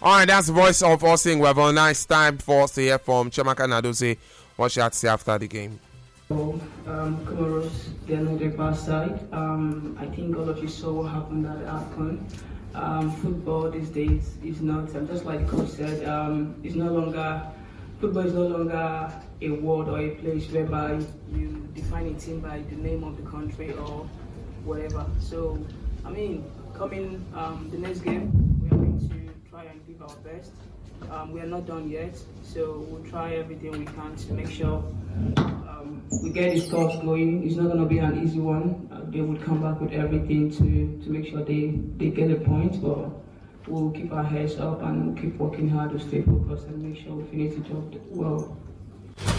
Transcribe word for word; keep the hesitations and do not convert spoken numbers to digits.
All right, that's the voice of Osing. We have a nice time for us to hear from Chiamaka Nnadozie. What she had to say after the game. So, um, Comoros, they're not a bad side. Um, I think all of you saw what happened at AFCON. Um, football these days is not, um, just like the coach said, um, it's no longer, football is no longer a word or a place whereby you define a team by the name of the country or whatever. So, I mean, coming um, the next game, we are going to try and give our best. Um, we are not done yet, so we'll try everything we can to make sure um, we get the stuff going. It's not going to be an easy one. Uh, they would come back with everything to, to make sure they, they get a point, but we'll keep our heads up and we'll keep working hard to stay focused and make sure we finish the job well.